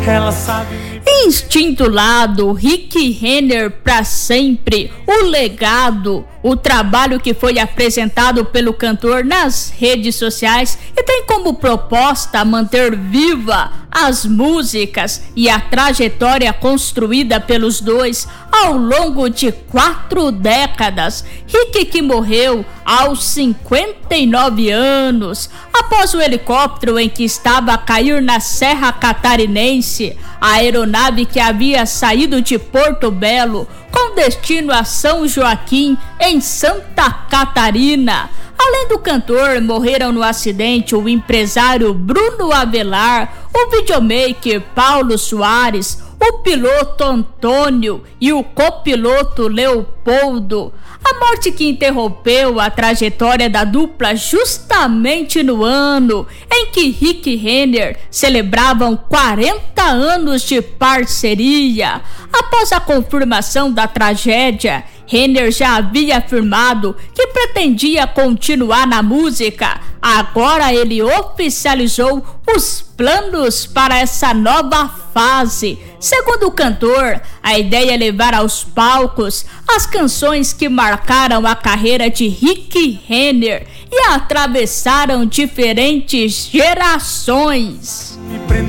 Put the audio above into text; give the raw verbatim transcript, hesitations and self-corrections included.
ela sabe. Intitulado Rick Renner pra sempre, o legado, o trabalho que foi apresentado pelo cantor nas redes sociais e tem como proposta manter viva as músicas e a trajetória construída pelos dois ao longo de quatro décadas. Rick, que morreu aos cinquenta e nove anos após o helicóptero em que estava a cair na Serra Catarinense, a aeronave que havia saído de Porto Belo com destino a São Joaquim, em Santa Catarina. Além do cantor, morreram no acidente o empresário Bruno Avelar, o videomaker Paulo Soares, o piloto Antônio e o copiloto Leopoldo. A morte que interrompeu a trajetória da dupla justamente no ano em que Rick Renner celebravam quarenta anos de parceria. Após a confirmação da tragédia, Renner já havia afirmado que pretendia continuar na música. Agora ele oficializou os planos para essa nova fase. Segundo o cantor, a ideia é levar aos palcos as canções que marcaram a carreira de Rick Renner e atravessaram diferentes gerações.